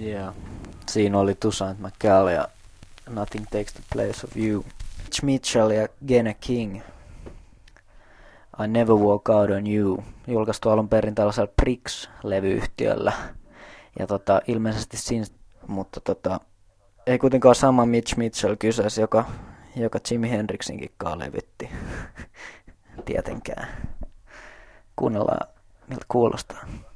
Yeah. Siinä oli Toussaint McCall ja Nothing Takes the Place of You. Mitch Mitchell ja Gene King. I Never Walk Out on You. Julkaistu alun perin tällaisella Prix-levyyhtiöllä. Ja ilmeisesti siinä, mutta ei kuitenkaan sama Mitch Mitchell kyseessä, joka Jimi Hendrixinkin kanssa levytti. Tietenkään. Kuunnellaan, miltä kuulostaa.